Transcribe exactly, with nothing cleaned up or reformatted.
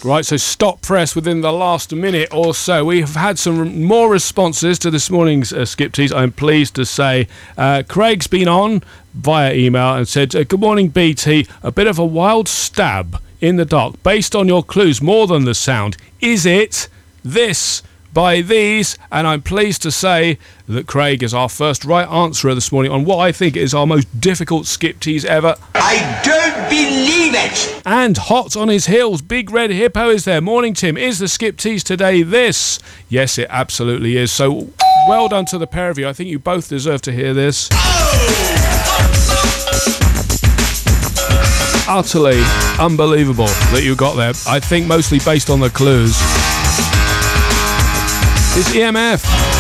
Right, so stop press within the last minute or so. We've had some more responses to this morning's uh, Skip Tease, I'm pleased to say. Uh, Craig's been on via email and said, uh, good morning, B T. A bit of a wild stab in the dark based on your clues more than the sound. Is it this by these? And I'm pleased to say that Craig is our first right answerer this morning on what I think is our most difficult Skip Tease ever. I don't believe it! And hot on his heels, Big Red Hippo is there. Morning, Tim. Is the Skip Tease today this? Yes, it absolutely is. So well done to the pair of you. I think you both deserve to hear this. Utterly unbelievable that you got there. I think mostly based on the clues. It's E M F.